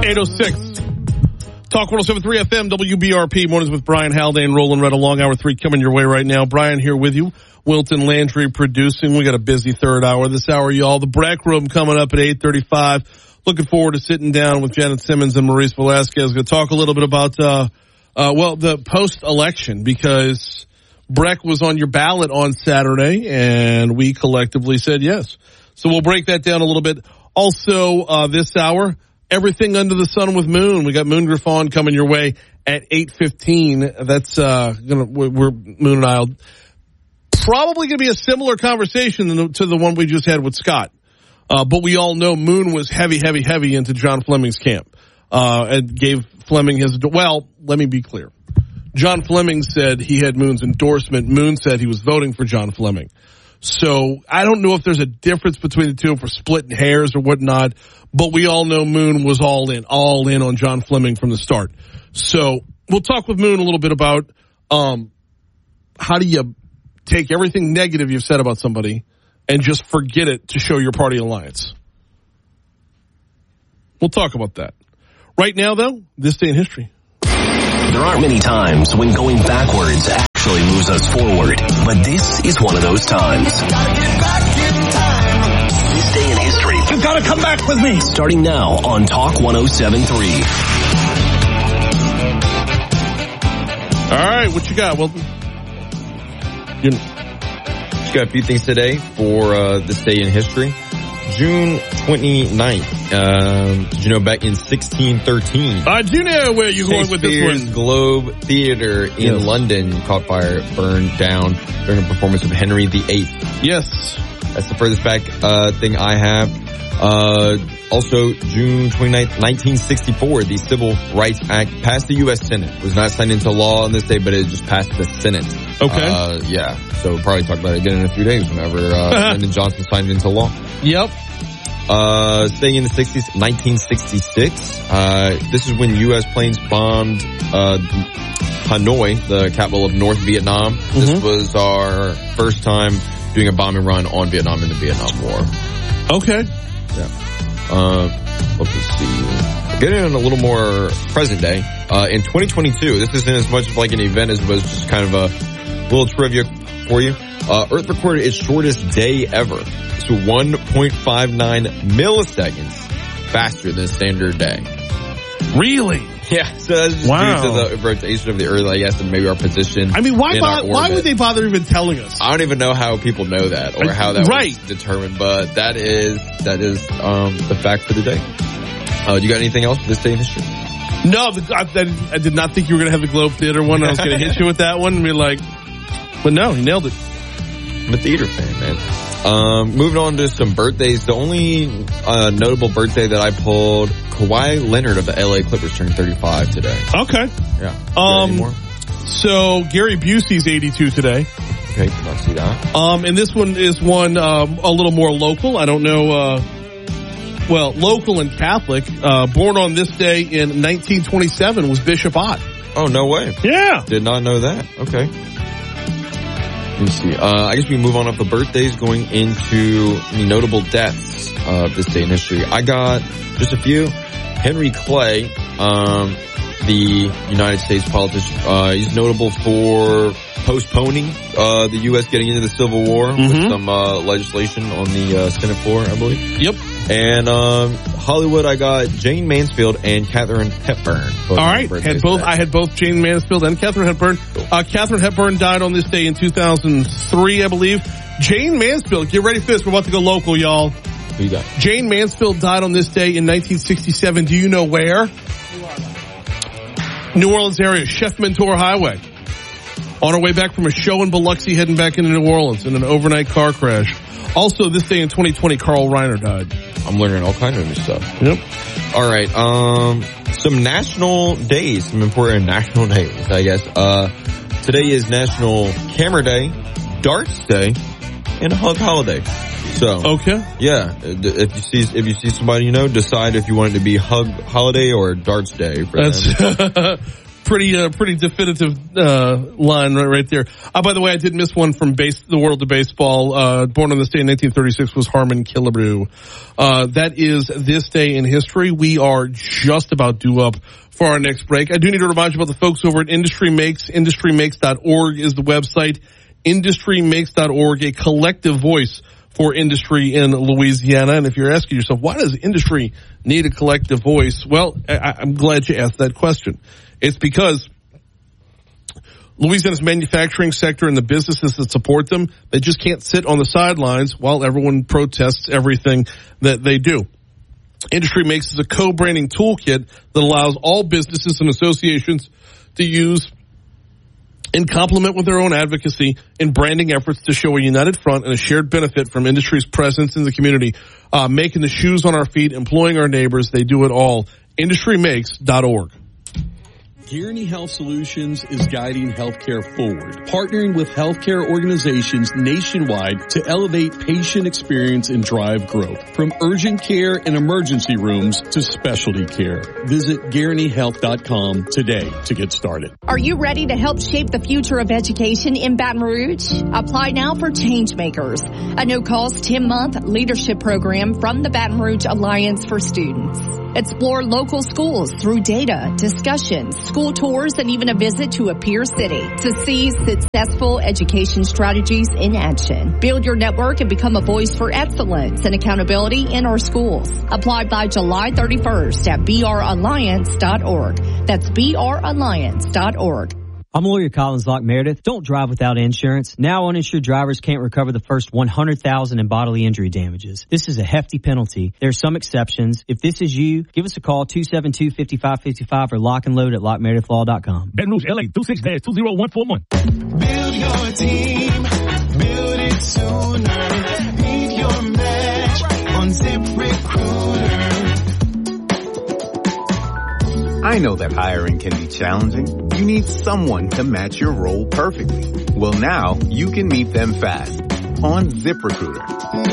8:06. Talk 107.3 FM, WBRP. Mornings with Brian Haldane, Roland Red, along hour 3 coming your way right now. Brian here with you. Wilton Landry producing. We got a busy third hour this hour, y'all. The Breck Room coming up at 8:35. Looking forward to sitting down with Janet Simmons and Maurice Velasquez. Going to talk a little bit about, the post-election, because Breck was on your ballot on Saturday, and we collectively said yes. So we'll break that down a little bit. Also, this hour, everything under the sun with Moon. We got Moon Griffon coming your way at 8:15. That's we're Moon and I'll probably going to be a similar conversation to the one we just had with Scott. But we all know Moon was heavy into John Fleming's camp, and gave Fleming his, well, let me be clear. John Fleming said he had Moon's endorsement. Moon said he was voting for John Fleming. So I don't know if there's a difference between the two, if we're splitting hairs or whatnot, but we all know Moon was all in on John Fleming from the start. So we'll talk with Moon a little bit about how do you take everything negative you've said about somebody and just forget it to show your party alliance. We'll talk about that. Right now, though, this day in history. There aren't many times when going backwards actually moves us forward, but this is one of those times. This day in history. You've got to come back with me. Starting now on Talk 107.3. All right, what you got, Wilton? Just got a few things today for this day in history. June 29th. Did you know back in 1613? I do know where you're going with this one. Globe Theatre in London caught fire, burned down during a performance of Henry VIII. Yes. That's the furthest back thing I have. Also, June 29th, 1964, the Civil Rights Act passed the U.S. Senate. It was not signed into law on this day, but it just passed the Senate. Okay. Yeah. So we'll probably talk about it again in a few days whenever Lyndon Johnson signed it into law. Yep. Staying in the 60s, 1966. This is when U.S. planes bombed Hanoi, the capital of North Vietnam. Mm-hmm. This was our first time doing a bombing run on Vietnam in the Vietnam War. Okay. Yeah. Let's see. Getting in a little more present day. In 2022, this isn't as much of like an event as it was just kind of a little trivia for you. Earth recorded its shortest day ever. So 1.59 milliseconds faster than a standard day. Really? Yeah. So that's just due to the rotation of the Earth, I guess, and maybe our position. I mean, why would they bother even telling us? I don't even know how people know that or how that was determined, but that is the fact for the day. You got anything else for this day in history? No, I did not think you were going to have the Globe Theatre one. I was going to hit you with that one and be like, but no, he nailed it. I'm a theater fan, man. Moving on to some birthdays. The only notable birthday that I pulled, Kawhi Leonard of the LA Clippers turned 35 today. Okay. Yeah. So Gary Busey's 82 today. Okay, can I see that? And this one is one a little more local. I don't know. Local and Catholic. Born on this day in 1927 was Bishop Ott. Oh, no way. Yeah. Did not know that. Okay. Let me see. I guess we move on up the birthdays going into the notable deaths of this day in history. I got just a few. Henry Clay, the United States politician, he's notable for postponing the U.S. getting into the Civil War with some legislation on the Senate floor, I believe. Yep. And Hollywood, I got Jane Mansfield and Katharine Hepburn. All right, I had both Jane Mansfield and Katharine Hepburn. Katharine Hepburn died on this day in 2003, I believe. Jane Mansfield, get ready for this. We're about to go local, y'all. Who you got? Jane Mansfield died on this day in 1967. Do you know where? New Orleans area, Chef Mentor Highway. On our way back from a show in Biloxi, heading back into New Orleans in an overnight car crash. Also, this day in 2020, Carl Reiner died. I'm learning all kinds of new stuff. Yep. All right. Some national days, some important national days, I guess. Today is National Camera Day, Darts Day, and a Hug Holiday. So, okay. Yeah. If you see somebody you know, decide if you want it to be Hug Holiday or Darts Day for them. Pretty definitive line right there. By the way, I did miss one from the world of baseball. Born on this day in 1936 was Harmon Killebrew. That is this day in history. We are just about due up for our next break. I do need to remind you about the folks over at Industry Makes. IndustryMakes.org is the website. IndustryMakes.org, a collective voice for industry in Louisiana. And if you're asking yourself, why does industry need a collective voice? Well, I'm glad you asked that question. It's because Louisiana's manufacturing sector and the businesses that support them, they just can't sit on the sidelines while everyone protests everything that they do. Industry Makes is a co-branding toolkit that allows all businesses and associations to use in complement with their own advocacy and branding efforts to show a united front and a shared benefit from industry's presence in the community, making the shoes on our feet, employing our neighbors. They do it all. IndustryMakes.org. Guaranty Health Solutions is guiding healthcare forward, partnering with healthcare organizations nationwide to elevate patient experience and drive growth. From urgent care and emergency rooms to specialty care. Visit GuarantyHealth.com today to get started. Are you ready to help shape the future of education in Baton Rouge? Apply now for Changemakers, a no-cost 10-month leadership program from the Baton Rouge Alliance for Students. Explore local schools through data, discussions, school tours, and even a visit to a peer city to see successful education strategies in action. Build your network and become a voice for excellence and accountability in our schools. Apply by July 31st at bralliance.org. That's bralliance.org. I'm lawyer Collins Locke Meredith. Don't drive without insurance. Now uninsured drivers can't recover the first $100,000 in bodily injury damages. This is a hefty penalty. There are some exceptions. If this is you, give us a call 272-5555 or lock and load at lockmeredithlaw.com. Baton Rouge, LA, 26-20141. Build your team. Build it sooner. Meet your match on ZipRecruiter. I know that hiring can be challenging. You need someone to match your role perfectly. Well, now you can meet them fast on ZipRecruiter.